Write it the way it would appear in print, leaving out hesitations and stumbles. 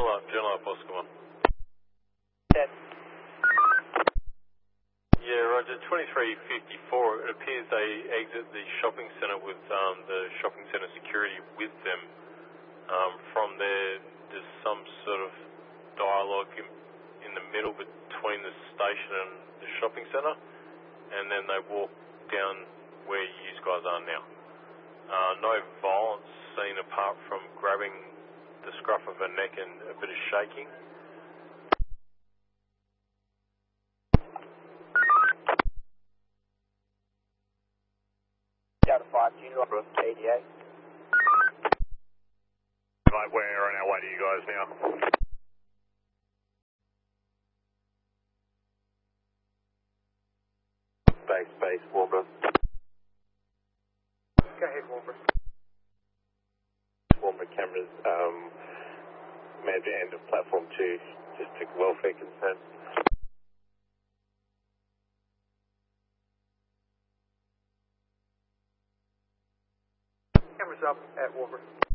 July, Oscar 1. Dead. Yeah, Roger, 2354, it appears they exit the shopping centre with the shopping centre security with them. From there, there's some sort of dialogue in the middle between the station and the shopping centre, and then they walk down where you guys are now. No violence seen apart from grabbing the scruff of her neck and a bit of shaking. Delta 5, Junior, ADA. Right, we're on our way to you guys now. Base, Walker. Go ahead, Walker. Walker cameras, manager end of platform 2, just took welfare concern. Cameras up at Walker.